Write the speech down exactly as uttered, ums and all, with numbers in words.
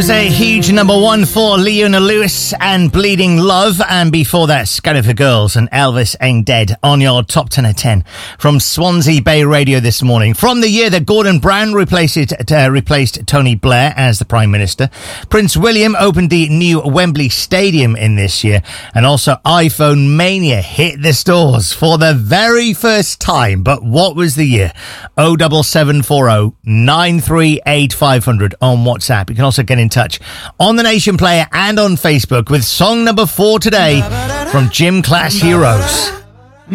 A huge number one for Leona Lewis and Bleeding Love, and before that Scatter for Girls and Elvis Ain't Dead on your top ten of ten from Swansea Bay Radio this morning. From the year that Gordon Brown replaced, uh, replaced Tony Blair as the Prime Minister, Prince William opened the new Wembley Stadium in this year, and also iPhone Mania hit the stores for the very first time. But what was the year? oh seven seven four oh nine three eight five hundred on WhatsApp. You can also get in touch on the Nation Player and on Facebook with song number four today from Gym Class Heroes.